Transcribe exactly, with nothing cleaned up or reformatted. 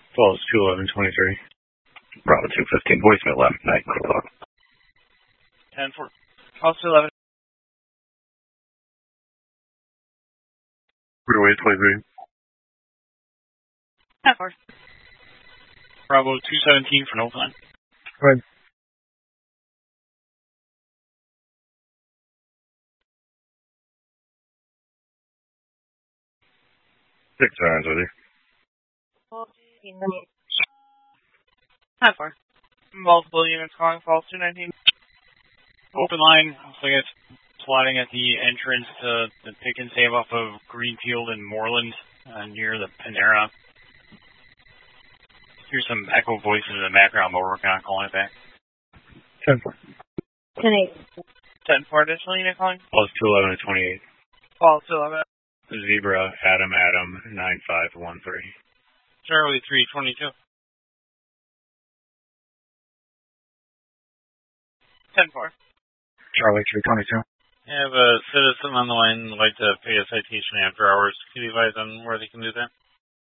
Falls two eleven twenty-three. Bravo two fifteen, voicemail left, night, o'clock. ten four. Falls two eleven. Freeway twenty-three. ten four. Bravo two seventeen for no time. Right. Six irons with you. ten four. Multiple units calling Falls two nineteen. Open line. Looks like it's plotting at the entrance to the pick and save off of Greenfield and Moreland uh, near the Panera. Here's some echo voices in the background, but we're working on calling it back. ten four. ten eight. ten four additional unit calling. Falls two eleven twenty-eight. Falls two eleven. Zebra, Adam, Adam, nine five one three. Charlie three twenty-two. ten four. Charlie three twenty-two. I have a citizen on the line who'd like to pay a citation after hours. Can you advise on where they can do that?